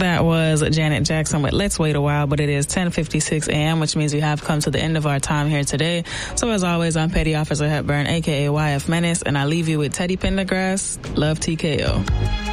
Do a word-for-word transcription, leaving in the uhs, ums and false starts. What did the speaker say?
That was Janet Jackson with Let's Wait a While, but it is ten fifty-six a.m., which means we have come to the end of our time here today. So as always, I'm Petty Officer Hepburn, a k a. Y F Menace, and I leave you with Teddy Pendergrass, Love T K O.